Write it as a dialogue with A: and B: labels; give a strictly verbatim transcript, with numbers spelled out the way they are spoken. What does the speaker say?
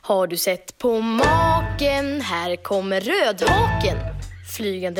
A: Har du sett på maken? Här kommer rödhaken. Flygande